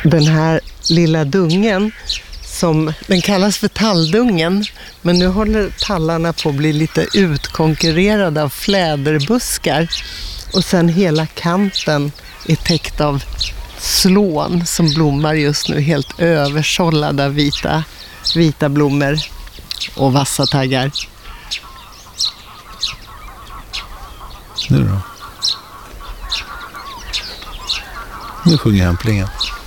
Den här lilla dungen, den kallas för talldungen, men nu håller tallarna på att bli lite utkonkurrerade av fläderbuskar. Och sen hela kanten är täckt av slån som blommar just nu, helt översållade av vita blommor och vassa taggar. Nu då? Nu sjunger hämplingen.